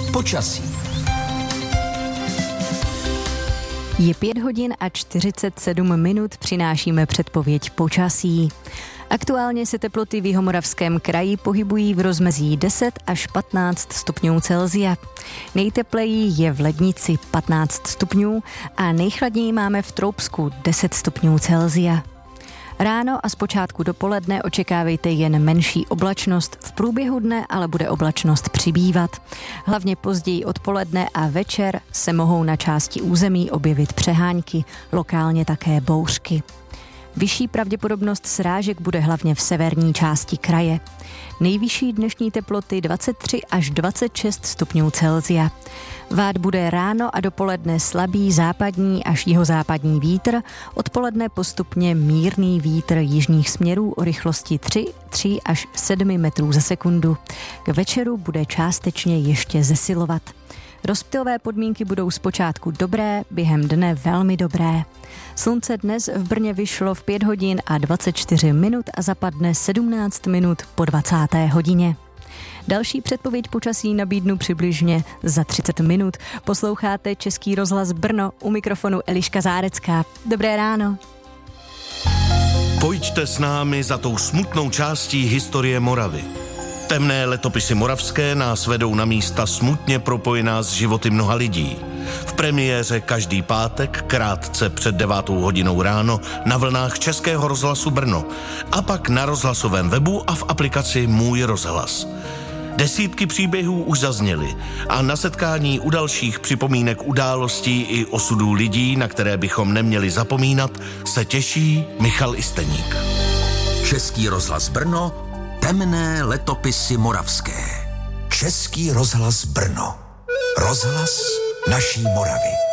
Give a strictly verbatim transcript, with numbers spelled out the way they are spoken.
počasí. Je pět hodin a čtyřicet sedm minut, přinášíme předpověď počasí. Aktuálně se teploty v Jihomoravském kraji pohybují v rozmezí deset až patnáct stupňů Celsia. Nejtepleji je v Lednici patnáct stupňů a nejchladněji máme v Troubsku deset stupňů Celsia. Ráno a zpočátku dopoledne očekávejte jen menší oblačnost, v průběhu dne ale bude oblačnost přibývat. Hlavně později odpoledne a večer se mohou na části území objevit přehánky, lokálně také bouřky. Vyšší pravděpodobnost srážek bude hlavně v severní části kraje. Nejvyšší dnešní teploty dvacet tři až dvacet šest stupňů Celsia. Vát bude ráno a dopoledne slabý západní až jihozápadní vítr, odpoledne postupně mírný vítr jižních směrů o rychlosti tři, tři až sedm metrů za sekundu. K večeru bude částečně ještě zesilovat. Rozptylové podmínky budou zpočátku dobré, během dne velmi dobré. Slunce dnes v Brně vyšlo v pět hodin a dvacet čtyři minut a zapadne sedmnáct minut po dvacáté hodině. Další předpověď počasí nabídnu přibližně za třicet minut. Posloucháte Český rozhlas Brno, u mikrofonu Eliška Zárecká. Dobré ráno. Pojďte s námi za tou smutnou částí historie Moravy. Temné letopisy moravské nás vedou na místa smutně propojená s životy mnoha lidí. V premiéře každý pátek, krátce před devátou hodinou ráno, na vlnách Českého rozhlasu Brno a pak na rozhlasovém webu a v aplikaci Můj rozhlas. Desítky příběhů už zazněly a na setkání u dalších připomínek událostí i osudů lidí, na které bychom neměli zapomínat, se těší Michal Isteník. Český rozhlas Brno, temné letopisy moravské. Český rozhlas Brno. Rozhlas naší Moravy.